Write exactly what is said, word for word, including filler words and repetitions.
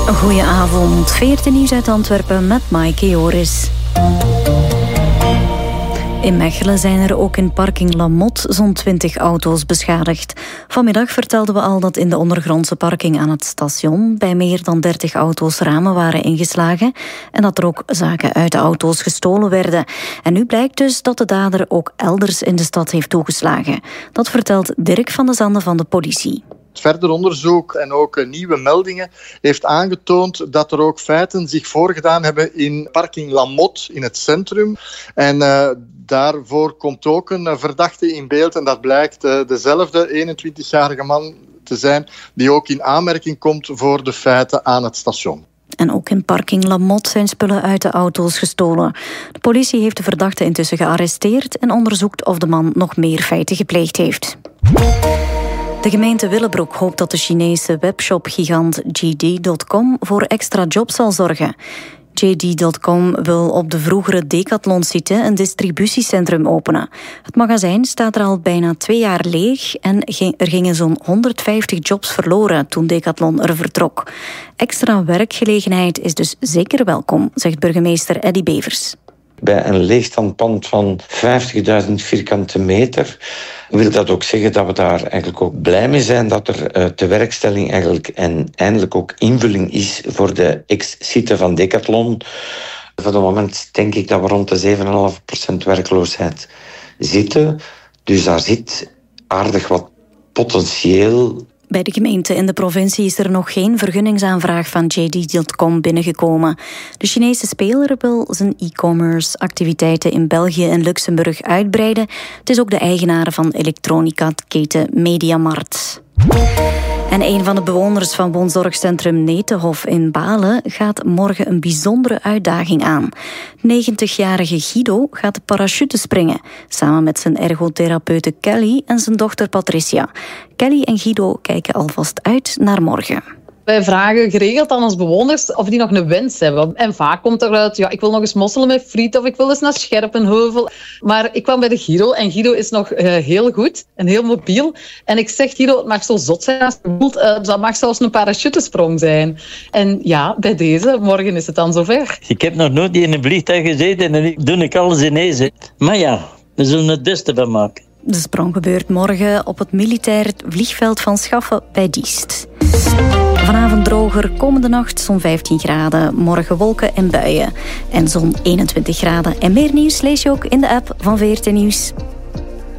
Goedenavond, veertien nieuws uit Antwerpen met Maaike Joris. In Mechelen zijn er ook in parking Lamot zo'n twintig auto's beschadigd. Vanmiddag vertelden we al dat in de ondergrondse parking aan het station bij meer dan dertig auto's ramen waren ingeslagen en dat er ook zaken uit de auto's gestolen werden. En nu blijkt dus dat de dader ook elders in de stad heeft toegeslagen. Dat vertelt Dirk van de Zande van de politie. Verder onderzoek en ook uh, nieuwe meldingen heeft aangetoond dat er ook feiten zich voorgedaan hebben in parking Lamot in het centrum. En uh, daarvoor komt ook een uh, verdachte in beeld en dat blijkt uh, dezelfde eenentwintigjarige man te zijn die ook in aanmerking komt voor de feiten aan het station. En ook in parking Lamot zijn spullen uit de auto's gestolen. De politie heeft de verdachte intussen gearresteerd en onderzoekt of de man nog meer feiten gepleegd heeft. De gemeente Willebroek hoopt dat de Chinese webshop-gigant J D punt com voor extra jobs zal zorgen. J D punt com wil op de vroegere Decathlon-site een distributiecentrum openen. Het magazijn staat er al bijna twee jaar leeg en er gingen zo'n honderdvijftig jobs verloren toen Decathlon er vertrok. Extra werkgelegenheid is dus zeker welkom, zegt burgemeester Eddy Bevers. Bij een leegstaand pand van vijftigduizend vierkante meter wil dat ook zeggen dat we daar eigenlijk ook blij mee zijn dat er uh, tewerkstelling eigenlijk en eindelijk ook invulling is voor de ex-site van Decathlon. Voor het moment denk ik dat we rond de zeven komma vijf procent werkloosheid zitten. Dus daar zit aardig wat potentieel. Bij de gemeente en de provincie is er nog geen vergunningsaanvraag van J D punt com binnengekomen. De Chinese speler wil zijn e-commerce activiteiten in België en Luxemburg uitbreiden. Het is ook de eigenaar van elektronica-keten Mediamarkt. En een van de bewoners van woonzorgcentrum Netenhof in Balen gaat morgen een bijzondere uitdaging aan. negentigjarige Guido gaat de parachute springen, samen met zijn ergotherapeute Kelly en zijn dochter Patricia. Kelly en Guido kijken alvast uit naar morgen. Wij vragen geregeld aan onze bewoners of die nog een wens hebben. En vaak komt eruit, ja, ik wil nog eens mosselen met friet of ik wil eens naar Scherpenheuvel. Maar ik kwam bij de Guido en Guido is nog uh, heel goed en heel mobiel. En ik zeg, Guido, het mag zo zot zijn als je wilt. Uh, dat mag zelfs een parachutesprong zijn. En ja, bij deze, morgen is het dan zover. Ik heb nog nooit in een vliegtuig gezeten en ik doe ik alles ineens. Maar ja, we zullen het beste van maken. De sprong gebeurt morgen op het militair vliegveld van Schaffen bij Diest. Vanavond droger, komende nacht zo'n vijftien graden. Morgen wolken en buien. En zo'n eenentwintig graden. En meer nieuws lees je ook in de app van V R T Nieuws.